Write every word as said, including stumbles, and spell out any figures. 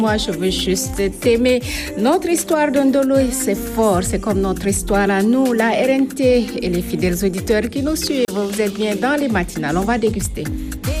Moi, je veux juste t'aimer. Notre histoire d'Ondolo, c'est fort. C'est comme notre histoire à nous, la R N T et les fidèles auditeurs qui nous suivent. Vous êtes bien dans les matinales. On va déguster.